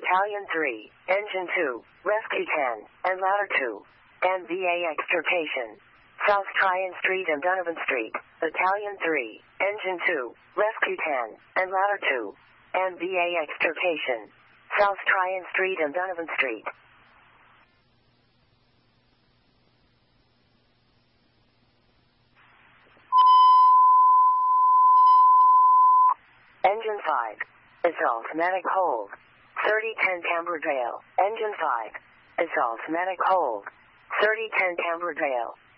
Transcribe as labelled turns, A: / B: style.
A: Battalion 3, Engine 2, Rescue 10, and Ladder 2. MVA extirpation. South Tryon Street and Donovan Street, Battalion 3, Engine 2, Rescue 10, and Ladder 2. MVA extirpation. South Tryon Street and Donovan Street. Engine 5. Assault medic hold. 3010 Cambridge Vale. Engine 5. Assault medic hold. 3010 Cambridge Vale.